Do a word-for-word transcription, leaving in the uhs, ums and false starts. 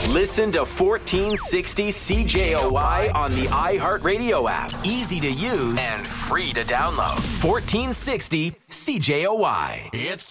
Listen to fourteen sixty C J O Y on the iHeartRadio app. Easy to use and free to download. fourteen sixty C J O Y. It's